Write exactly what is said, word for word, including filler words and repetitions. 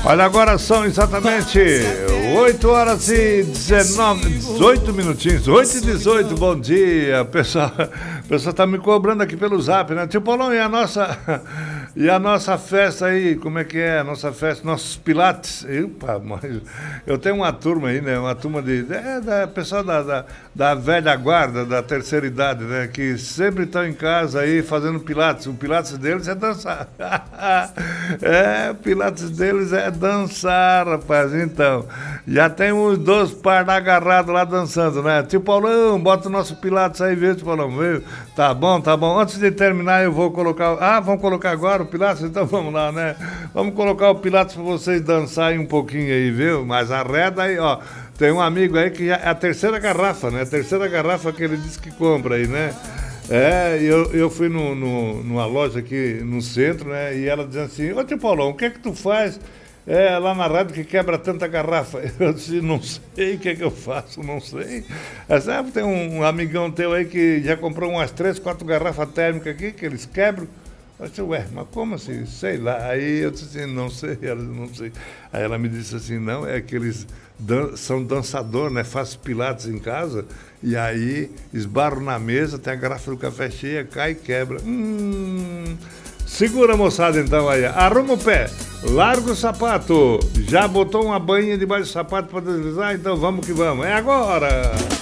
Olha, agora são exatamente oito horas e dezenove, dezoito minutinhos, oito e dezoito, bom dia, pessoal. O pessoal tá me cobrando aqui pelo zap, né? Tio Paulão, e a nossa, e a nossa festa aí, como é que é? A nossa festa, nossos pilates. Epa, mas eu tenho uma turma aí, né? Uma turma de, é, da pessoal da, da, da velha guarda, da terceira idade, né? Que sempre estão em casa aí fazendo pilates. O pilates deles é dançar. É, o pilates deles é dançar, rapaz. Então, já tem uns dois par agarrados lá dançando, né? Tio Paulão, bota o nosso pilates aí, viu, Tio Paulão? Viu? Tá bom, tá bom. Antes de terminar, eu vou colocar... Ah, vamos colocar agora o pilates? Então vamos lá, né? Vamos colocar o pilates pra vocês dançarem um pouquinho aí, viu? Mas arreda aí, ó. Tem um amigo aí que já é a terceira garrafa, né? A terceira garrafa que ele disse que compra aí, né? É, eu, eu fui no, no, numa loja aqui no centro, né? E ela dizendo assim, ô tio Paulão, o que é que tu faz é, lá na rádio que quebra tanta garrafa? Eu disse, não sei o que é que eu faço, não sei. É, sabe, tem um, um amigão teu aí que já comprou umas três, quatro garrafas térmicas aqui, que eles quebram. Eu disse, ué, mas como assim? Sei lá. Aí eu disse assim, não sei, ela não sei. Aí ela me disse assim, não, é que eles dan- são dançadores, né? Fazem pilates em casa, e aí esbarram na mesa, tem a garrafa do café cheia, cai e quebra. Hum... Segura, moçada, então aí. Arruma o pé, larga o sapato. Já botou uma bainha debaixo do sapato para deslizar? Então vamos que vamos. É agora!